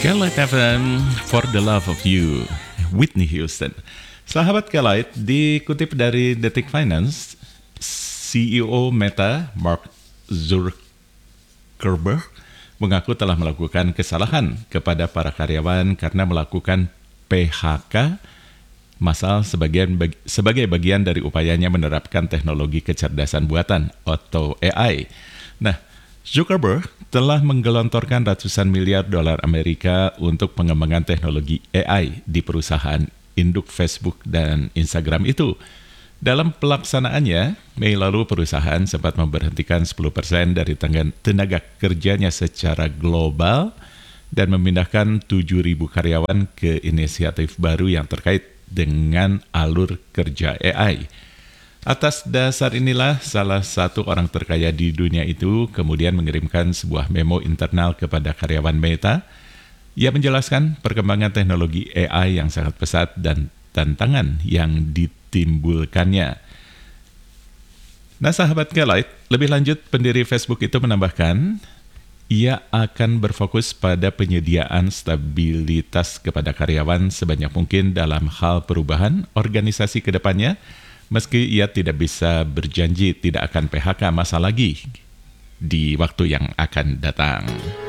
Kelight FM, For the Love of You, Whitney Houston. Sahabat Kelight, dikutip dari Detik Finance, CEO Meta, Mark Zuckerberg, mengaku telah melakukan kesalahan kepada para karyawan karena melakukan PHK massal sebagai bagian dari upayanya menerapkan teknologi kecerdasan buatan atau AI. Nah, Zuckerberg telah menggelontorkan ratusan miliar dolar Amerika untuk pengembangan teknologi AI di perusahaan induk Facebook dan Instagram itu. Dalam pelaksanaannya, Mei lalu perusahaan sempat memberhentikan 10% dari tenaga kerjanya secara global dan memindahkan 7.000 karyawan ke inisiatif baru yang terkait dengan alur kerja AI. Atas dasar inilah salah satu orang terkaya di dunia itu kemudian mengirimkan sebuah memo internal kepada karyawan Meta. Ia menjelaskan perkembangan teknologi AI yang sangat pesat dan tantangan yang ditimbulkannya. Nah, sahabat Kelight, lebih lanjut pendiri Facebook itu menambahkan, ia akan berfokus pada penyediaan stabilitas kepada karyawan sebanyak mungkin dalam hal perubahan organisasi ke depannya, meski ia tidak bisa berjanji tidak akan PHK massal lagi di waktu yang akan datang.